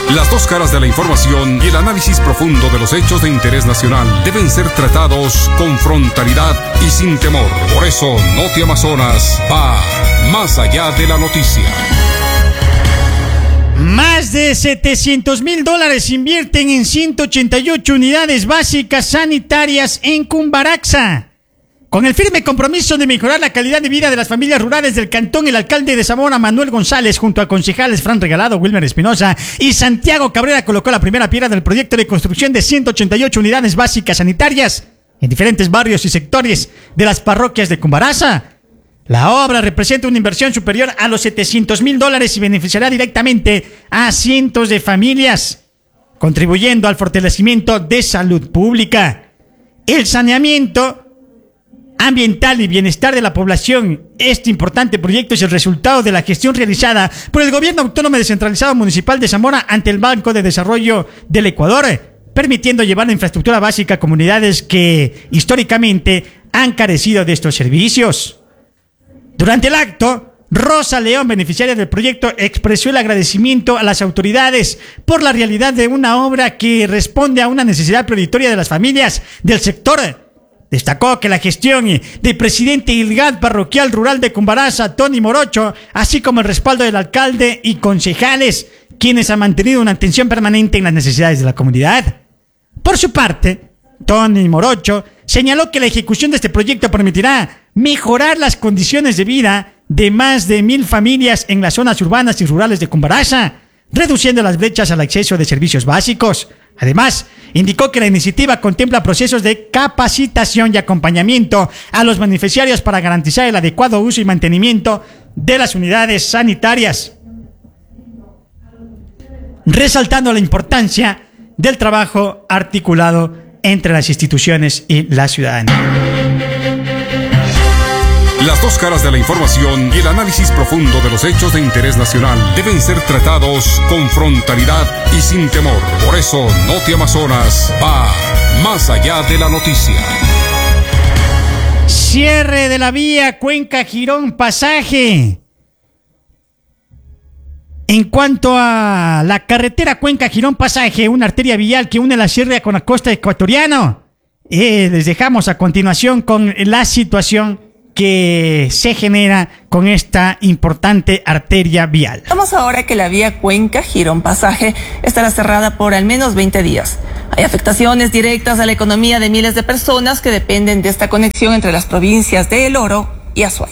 Las dos caras de la información y el análisis profundo de los hechos de interés nacional deben ser tratados con frontalidad y sin temor. Por eso, Noti Amazonas va más allá de la noticia. Más de $700,000 invierten en 188 unidades básicas sanitarias en Cumbaraxa. Con el firme compromiso de mejorar la calidad de vida de las familias rurales del cantón, el alcalde de Zamora, Manuel González, junto a concejales Fran Regalado, Wilmer Espinosa y Santiago Cabrera, colocó la primera piedra del proyecto de construcción de 188 unidades básicas sanitarias en diferentes barrios y sectores de las parroquias de Cumbaraxa. La obra representa una inversión superior a los $700,000 y beneficiará directamente a cientos de familias, contribuyendo al fortalecimiento de salud pública. El saneamiento ambiental y bienestar de la población. Este importante proyecto es el resultado de la gestión realizada por el Gobierno Autónomo Descentralizado Municipal de Zamora ante el Banco de Desarrollo del Ecuador, permitiendo llevar la infraestructura básica a comunidades que históricamente han carecido de estos servicios. Durante el acto, Rosa León, beneficiaria del proyecto, expresó el agradecimiento a las autoridades por la realidad de una obra que responde a una necesidad prioritaria de las familias del sector. Destacó que la gestión del presidente ILGAD Parroquial Rural de Cumbaraxa, Tony Morocho, así como el respaldo del alcalde y concejales, quienes han mantenido una atención permanente en las necesidades de la comunidad. Por su parte, Tony Morocho señaló que la ejecución de este proyecto permitirá mejorar las condiciones de vida de más de 1,000 familias en las zonas urbanas y rurales de Cumbaraxa, reduciendo las brechas al acceso de servicios básicos. Además, indicó que la iniciativa contempla procesos de capacitación y acompañamiento a los beneficiarios para garantizar el adecuado uso y mantenimiento de las unidades sanitarias, resaltando la importancia del trabajo articulado entre las instituciones y la ciudadanía. Las dos caras de la información y el análisis profundo de los hechos de interés nacional deben ser tratados con frontalidad y sin temor. Por eso, Noti Amazonas va más allá de la noticia. Cierre de la vía Cuenca-Girón Pasaje. En cuanto a la carretera Cuenca-Girón Pasaje, una arteria vial que une la sierra con la costa ecuatoriana, les dejamos a continuación con la situación que se genera con esta importante arteria vial. Vamos ahora que la vía Cuenca-Girón Pasaje estará cerrada por al menos 20 días. Hay afectaciones directas a la economía de miles de personas que dependen de esta conexión entre las provincias de El Oro y Azuay.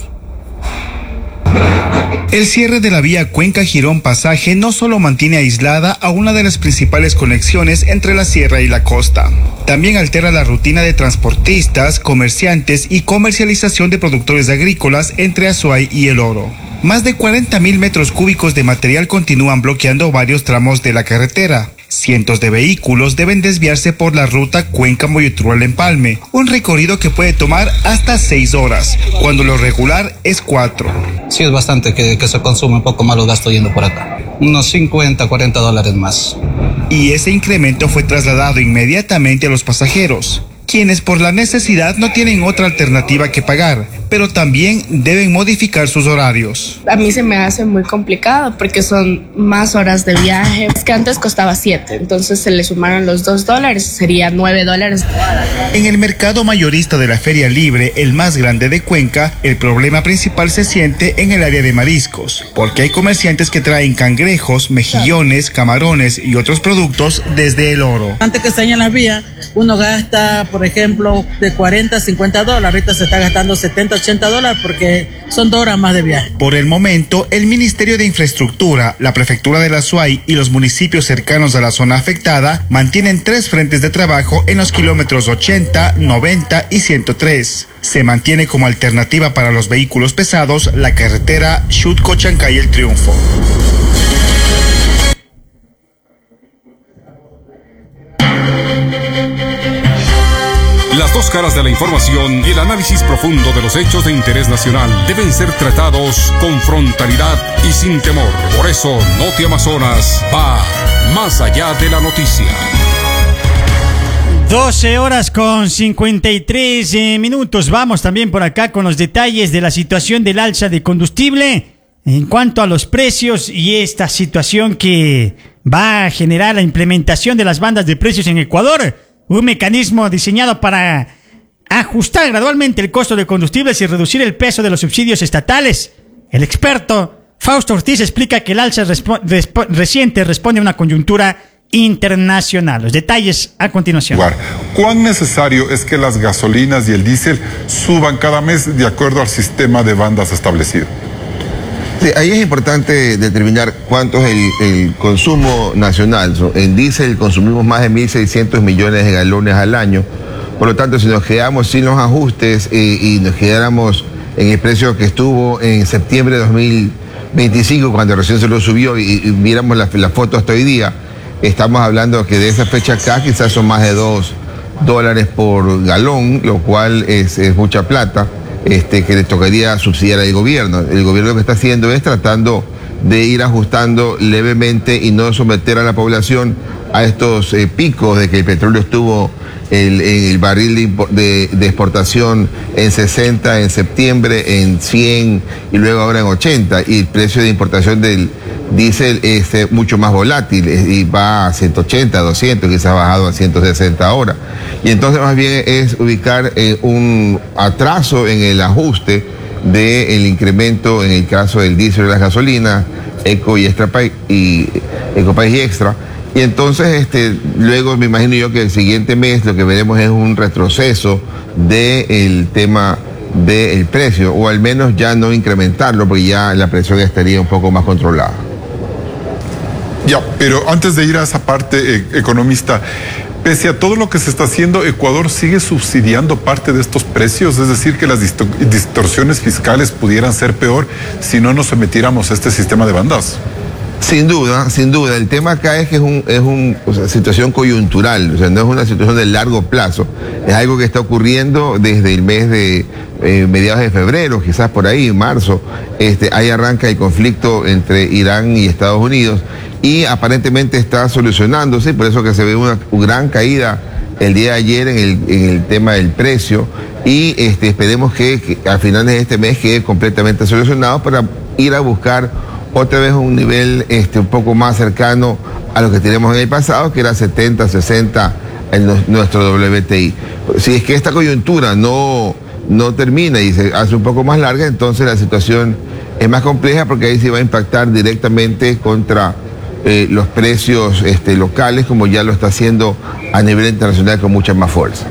El cierre de la vía Cuenca-Girón Pasaje no solo mantiene aislada a una de las principales conexiones entre la sierra y la costa, también altera la rutina de transportistas, comerciantes y comercialización de productores agrícolas entre Azuay y El Oro. Más de 40,000 metros cúbicos de material continúan bloqueando varios tramos de la carretera. Cientos de vehículos deben desviarse por la ruta Cuenca-Moyotruel-Empalme, un recorrido que puede tomar hasta 6 horas, cuando lo regular es 4. Sí, es bastante que se consume un poco más los gastos yendo por acá. Unos $50-$40 más. Y ese incremento fue trasladado inmediatamente a los pasajeros, quienes por la necesidad no tienen otra alternativa que pagar, pero también deben modificar sus horarios. A mí se me hace muy complicado porque son más horas de viaje. Es que antes costaba 7, entonces se le sumaron los $2, sería $9. En el mercado mayorista de la Feria Libre, el más grande de Cuenca, el problema principal se siente en el área de mariscos, porque hay comerciantes que traen cangrejos, mejillones, camarones y otros productos desde El Oro. Antes que se dañan las vías, uno gasta, por ejemplo, de $40-$50, ahorita se está gastando $70-$80 porque son 2 horas más de viaje. Por el momento, el Ministerio de Infraestructura, la Prefectura de la Azuay y los municipios cercanos a la zona afectada mantienen 3 frentes de trabajo en los kilómetros 80, 90 y 103. Se mantiene como alternativa para los vehículos pesados la carretera Xutco-Chancay-El Triunfo. Las dos caras de la información y el análisis profundo de los hechos de interés nacional deben ser tratados con frontalidad y sin temor. Por eso, Noti Amazonas va más allá de la noticia. 12 horas con 53 minutos. Vamos también por acá con los detalles de la situación del alza de combustible. en cuanto a los precios y esta situación que va a generar la implementación de las bandas de precios en Ecuador, un mecanismo diseñado para ajustar gradualmente el costo de combustibles y reducir el peso de los subsidios estatales. El experto Fausto Ortiz explica que el alza reciente responde a una coyuntura internacional. Los detalles a continuación. ¿Cuán necesario es que las gasolinas y el diésel suban cada mes de acuerdo al sistema de bandas establecido? Sí, ahí es importante determinar cuánto es el consumo nacional. En diésel consumimos más de 1.600 millones de galones al año. Por lo tanto, si nos quedamos sin los ajustes y nos quedáramos en el precio que estuvo en septiembre de 2025, cuando recién se lo subió, y miramos la foto hasta hoy día, estamos hablando que de esa fecha acá quizás son más de $2 por galón, lo cual es mucha plata que le tocaría subsidiar al gobierno. El gobierno lo que está haciendo es tratando de ir ajustando levemente y no someter a la población a estos picos de que el petróleo estuvo el barril de exportación en 60 en septiembre, en 100 y luego ahora en 80, y el precio de importación del diésel es mucho más volátil y va a 180, 200, quizás ha bajado a 160 ahora. Y entonces más bien es ubicar un atraso en el ajuste del incremento en el caso del diésel y las gasolinas, Eco y Extrapaís y Ecopaís y Extra. Y entonces luego me imagino yo que el siguiente mes lo que veremos es un retroceso del tema del precio, o al menos ya no incrementarlo, porque ya la presión estaría un poco más controlada. Ya, pero antes de ir a esa parte, economista, pese a todo lo que se está haciendo, ¿Ecuador sigue subsidiando parte de estos precios? Es decir, que las distorsiones fiscales pudieran ser peor si no nos sometiéramos a este sistema de bandas. Sin duda. El tema acá es que es una situación coyuntural, o sea, no es una situación de largo plazo. Es algo que está ocurriendo desde el mes de mediados de febrero, quizás por ahí, marzo. Ahí arranca el conflicto entre Irán y Estados Unidos y aparentemente está solucionándose, por eso que se ve una gran caída el día de ayer en el tema del precio, y esperemos que a finales de este mes quede completamente solucionado para ir a buscar otra vez un nivel un poco más cercano a lo que teníamos en el pasado, que era 70, 60 en nuestro WTI. Si es que esta coyuntura no termina y se hace un poco más larga, entonces la situación es más compleja, porque ahí se va a impactar directamente contra los precios locales, como ya lo está haciendo a nivel internacional con mucha más fuerza.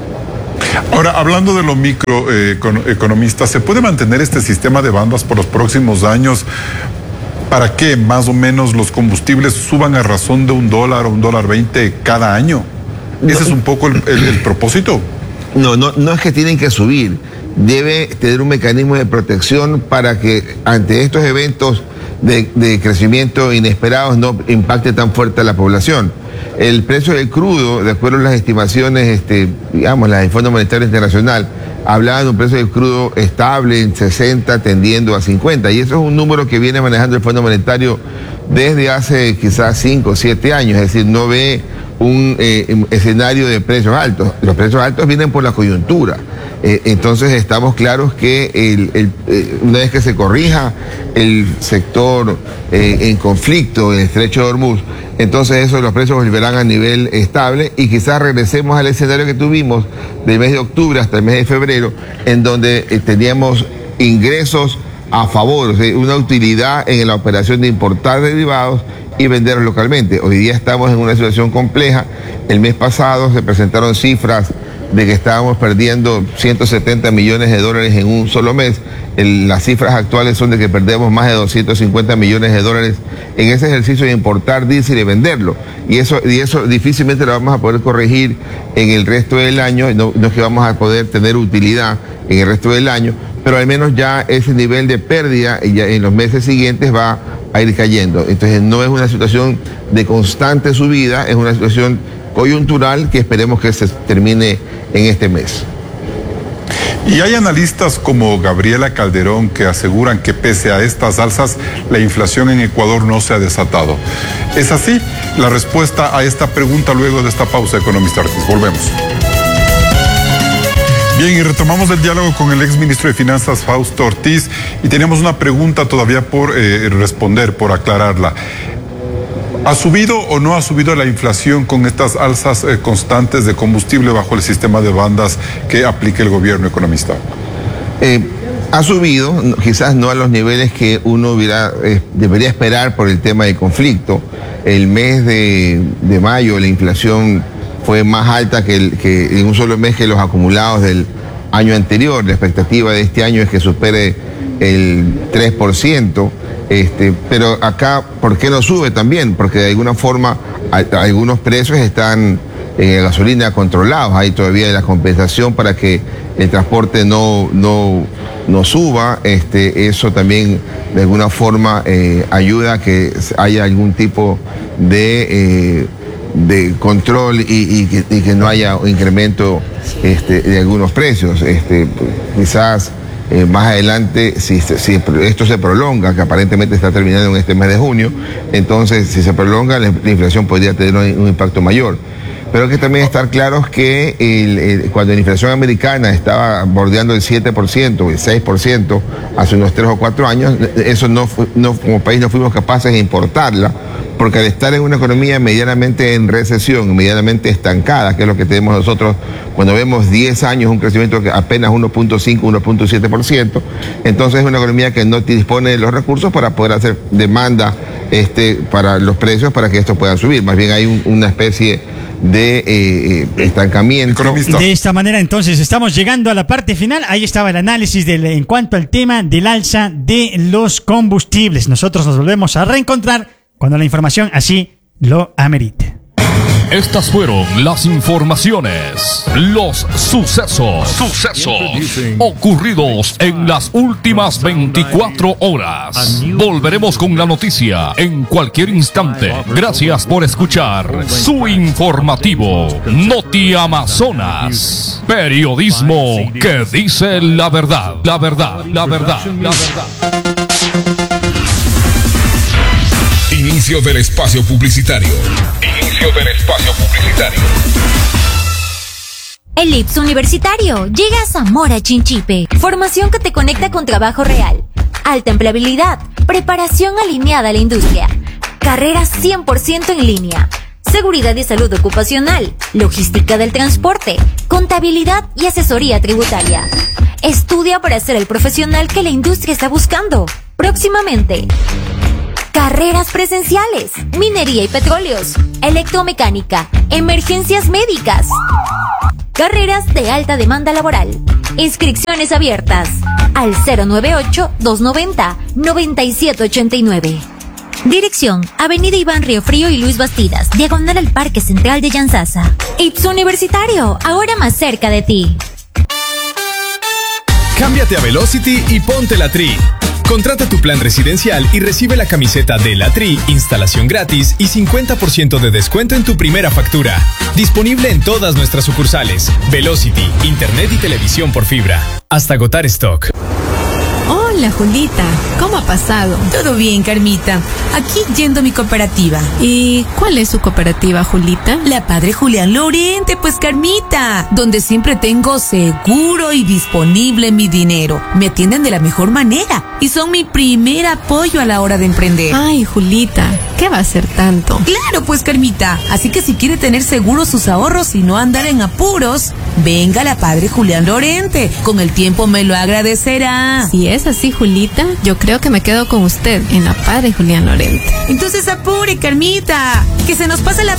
Ahora, hablando de lo micro, economista, ¿se puede mantener este sistema de bandas por los próximos años para que más o menos los combustibles suban a razón de $1 o $1.20 cada año? ¿Ese es un poco el propósito? No es que tienen que subir. Debe tener un mecanismo de protección para que ante estos eventos de crecimiento inesperados no impacte tan fuerte a la población. El precio del crudo, de acuerdo a las estimaciones, las del Fondo Monetario Internacional, hablaban de un precio del crudo estable en 60 tendiendo a 50, y eso es un número que viene manejando el Fondo Monetario desde hace quizás 5 o 7 años, es decir, no ve un escenario de precios altos. Los precios altos vienen por la coyuntura. Entonces estamos claros que una vez que se corrija el sector en conflicto, el estrecho de Hormuz, entonces los precios volverán a nivel estable, y quizás regresemos al escenario que tuvimos del mes de octubre hasta el mes de febrero, en donde teníamos ingresos a favor, o sea, una utilidad en la operación de importar derivados y venderlos localmente. Hoy día estamos en una situación compleja. El mes pasado se presentaron cifras de que estábamos perdiendo $170 millones en un solo mes. Las cifras actuales son de que perdemos más de $250 millones en ese ejercicio de importar diésel y venderlo. Y eso difícilmente lo vamos a poder corregir en el resto del año. No es que vamos a poder tener utilidad en el resto del año, pero al menos ya ese nivel de pérdida ya en los meses siguientes va a ir cayendo. Entonces no es una situación de constante subida, es una situación coyuntural que esperemos que se termine en este mes. Y hay analistas como Gabriela Calderón que aseguran que pese a estas alzas, la inflación en Ecuador no se ha desatado. ¿Es así? La respuesta a esta pregunta luego de esta pausa, economista Ortiz. Volvemos. Bien, y retomamos el diálogo con el exministro de Finanzas, Fausto Ortiz, y tenemos una pregunta todavía por responder, por aclararla. ¿Ha subido o no ha subido la inflación con estas alzas constantes de combustible bajo el sistema de bandas que aplica el gobierno, economista? Ha subido, quizás no a los niveles que uno debería esperar por el tema del conflicto. El mes de mayo la inflación fue más alta que en un solo mes que los acumulados del año anterior. La expectativa de este año es que supere el 3%. Pero acá, ¿por qué no sube también? Porque de alguna forma algunos precios están en gasolina controlados. Hay todavía la compensación para que el transporte no suba. Eso también de alguna forma ayuda a que haya algún tipo de control y que no haya un incremento de algunos precios. Quizás más adelante, si esto se prolonga, que aparentemente está terminando en este mes de junio, entonces si se prolonga la inflación podría tener un impacto mayor. Pero hay que también estar claros que cuando la inflación americana estaba bordeando el 7% o el 6% hace unos 3 o 4 años, eso como país no fuimos capaces de importarla, porque al estar en una economía medianamente en recesión, medianamente estancada, que es lo que tenemos nosotros cuando vemos 10 años un crecimiento que apenas 1.5, 1.7%, entonces es una economía que no dispone de los recursos para poder hacer demanda para los precios para que esto pueda subir. Más bien hay una especie de estancamiento. De esta manera entonces estamos llegando a la parte final. Ahí estaba el análisis en cuanto al tema del alza de los combustibles. Nosotros nos volvemos a reencontrar cuando la información así lo amerite. Estas fueron las informaciones, los sucesos ocurridos en las últimas 24 horas. Volveremos con la noticia en cualquier instante. Gracias por escuchar su informativo Noti Amazonas. Periodismo que dice la verdad, la verdad, la verdad, la verdad. Inicio del espacio publicitario. El IPS Universitario llega a Zamora Chinchipe. Formación que te conecta con trabajo real. Alta empleabilidad. Preparación alineada a la industria. Carreras 100% en línea. Seguridad y salud ocupacional. Logística del transporte. Contabilidad y asesoría tributaria. Estudia para ser el profesional que la industria está buscando. Próximamente. Carreras presenciales, minería y petróleos, electromecánica, emergencias médicas. Carreras de alta demanda laboral. Inscripciones abiertas al 098-290-9789. Dirección: Avenida Iván Riofrío y Luis Bastidas, diagonal al Parque Central de Yanzasa. IPS Universitario, ahora más cerca de ti. Cámbiate a Velocity y ponte la Tri. Contrata tu plan residencial y recibe la camiseta de la Tri, instalación gratis y 50% de descuento en tu primera factura. Disponible en todas nuestras sucursales. Velocity, internet y televisión por fibra. Hasta agotar stock. Hola, Julita. ¿Cómo ha pasado? Todo bien, Carmita. Aquí yendo a mi cooperativa. ¿Y cuál es su cooperativa, Julita? La Padre Julián Lorente, pues, Carmita. Donde siempre tengo seguro y disponible mi dinero. Me atienden de la mejor manera y son mi primer apoyo a la hora de emprender. Ay, Julita, ¿qué va a ser tanto? Claro, pues, Carmita. Así que si quiere tener seguros sus ahorros y no andar en apuros, venga a la Padre Julián Lorente. Con el tiempo me lo agradecerá. Si es así, Julita, yo creo que me quedo con usted en la Padre Julián Lorente. Entonces apure, Carmita, que se nos pasa la